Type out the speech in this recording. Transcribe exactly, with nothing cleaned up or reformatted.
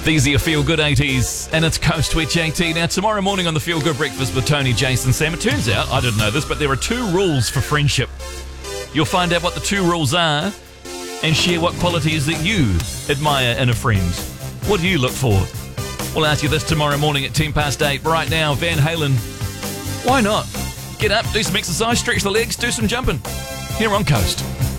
These are your Feel Good eighties, and it's Coast with J T. Now, tomorrow morning on the Feel Good Breakfast with Tony, Jason, Sam, it turns out, I didn't know this, but there are two rules for friendship. You'll find out what the two rules are and share what qualities that you admire in a friend. What do you look for? We'll ask you this tomorrow morning at ten past eight. Right now, Van Halen. Why not? Get up, do some exercise, stretch the legs, do some jumping. Here on Coast.